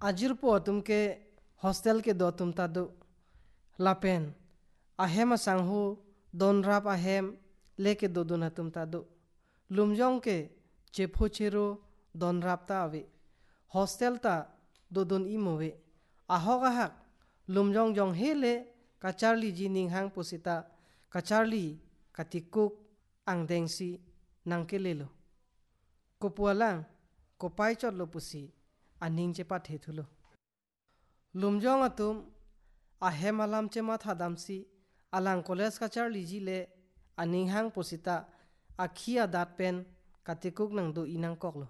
Ajir po tumke hostel ke do tum ta do lapen ahem sanghu don rap ahem leke do dun tum ta do lumjong ke chepho chero don rap ta ave hostel ta do dun imowe ahoga hak lumjong jong hele kacharli jining hang posita kacharli katikuk ang dengsi nangkelelo kopualang kopai chot lo pusi aning che pat hetulo lumjong atum ahem alam che mat hadamsi alang college kacharli jile aning hang posita akhia dat pen katikuk nang do inang koklo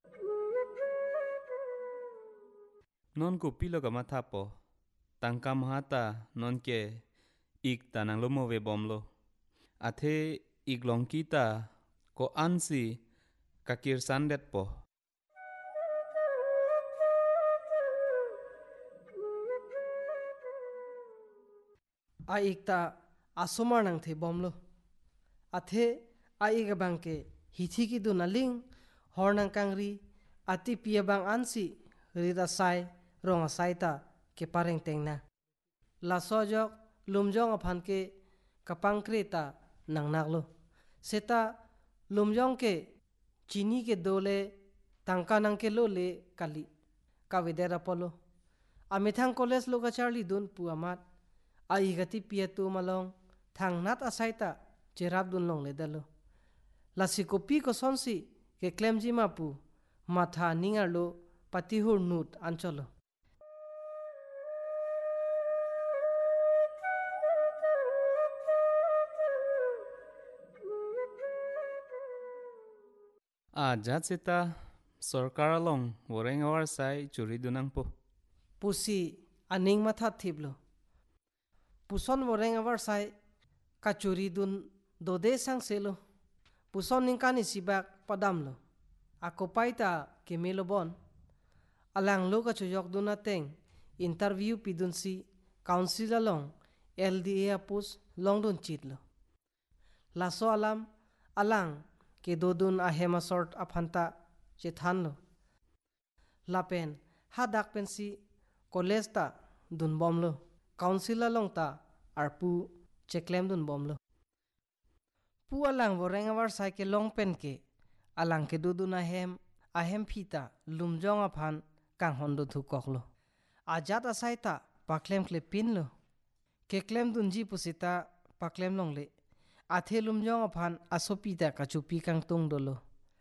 non ko pilo ka mathapo tangkam hata non ke ik tanang lo move bomlo athe ik longkita ko ansi kakir sandet po aikta asomar nang the bomlo athe aiga bangke hithi ki du naling hornang kangri ati pia bang ansi rida sai ronga saita ke pareng tengna la sojok lumjong aphan ke kapang kreta nang naklo seta lumjong ke chini ke dole tangka nang ke lole kali kavedera polo amethang college loga charli dun puamat aigati pia tu malong thang nat asaita cherap dun long le dalo lasikopi ko sonsi ke klemji mapu matha ningarlo patihur nut ancholo jat sarkar long woreng awar sai churi dunang po pusi aning matha thiblo puson woreng awar sai kachuri dun dode sang selo puson ningkani sibak padamlo akopaita kemelo bon alang lo ka chojok duna teng interview pidun si council along LDA pus long dun chitlo laso alang ke dodun ahema sort aphanta chethanlo lapen hadak pensi college ta dun bomlo council along ta arpu cheklem dun bomlo pu alang woreng awar sai ke long pen ke alang ke dodun ahem phita lumjong aphan kang hondo thu koklo ajat asaita paklem kle pinlo ke klem dun ji pusita paklem longle athe lumjong aphan asopi ta kachupi kang tung dolo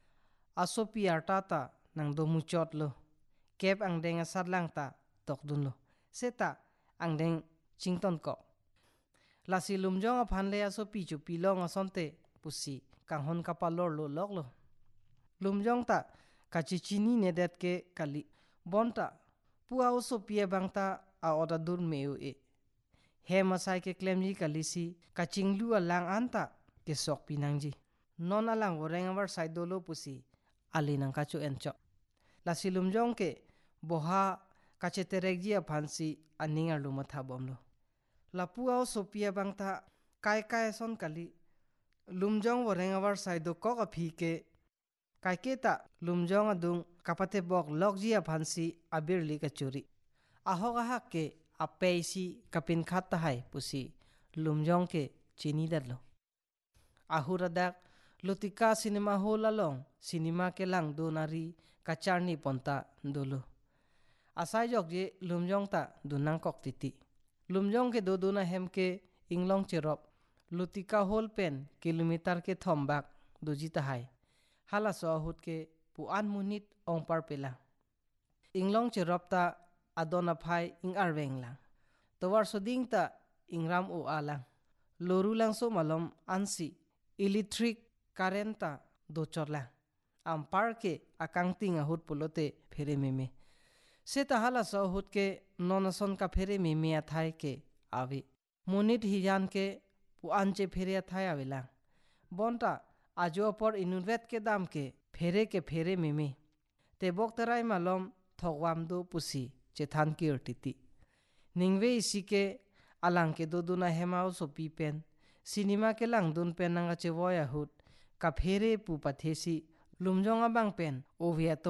asopi artata nang do muchot lo kep angdeng asatlang ta tokdun lo seta angdeng chington ko lasi lumjong aphan le asopi chupi long asonte pusi kang hon kapalor lo loklo lumjong ta kachichini nedet ke kali bonta pua osopia bangta a oda dur meu e he masai ke klemji kalisi kachinglu alang anta ke sok pinangji non alang woreng awar sai dolo pusi alinang kachu encho lasi lumjong ke boha kacheterekji aphansi aningar lumatha bomlo lapua osopia bangta kai son kali lumjong woreng awar sai do kok aphi ke kaiketa lumjong adung kapate bok lokji aphansi abirli kachuri ahoga hakke apeisi kapin khatta hai pusi lumjong ke chini dadlo ahuradak lutika cinema hall along cinema ke lang donari kacharni ponta dolo asai jokje lumjong ta dunang kok titi lumjong ke doduna hemke inglong cherop lutika hall pen kilometer ke thombak dojita hai hala so hut ke puan munit ongpar pela inglong cherop ta adona phai ing arwenglang towar soding ta ingram o alang lorulang so malom ansi electric current ta dochorla ampar ke akangting ahut pulote phere meme seta hala so hut ke nonason ka phere meme athai ke ave munit hijan ke puan che phere athai avela bonta ajo por inunvet ke dam ke phere meme tebok tarai malom thogwam do pusi chethan kir titi ningve isike alang ke doduna hemao sopi pen cinema ke lang dun pen nanga chevoya hut ka phere pu pathesi lumjonga bang pen ovia